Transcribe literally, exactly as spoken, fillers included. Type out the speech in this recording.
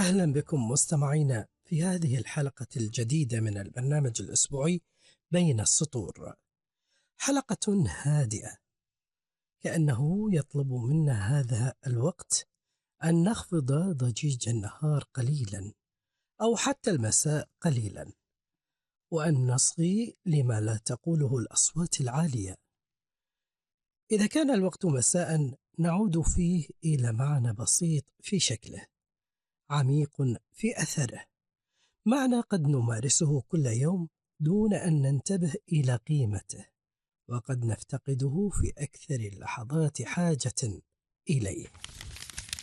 أهلا بكم مستمعينا في هذه الحلقة الجديدة من البرنامج الأسبوعي بين السطور. حلقة هادئة، كأنه يطلب منا هذا الوقت أن نخفض ضجيج النهار قليلا أو حتى المساء قليلا، وأن نصغي لما لا تقوله الأصوات العالية. إذا كان الوقت مساء نعود فيه إلى معنى بسيط في شكله، عميق في أثره، معنى قد نمارسه كل يوم دون أن ننتبه إلى قيمته، وقد نفتقده في أكثر اللحظات حاجة إليه.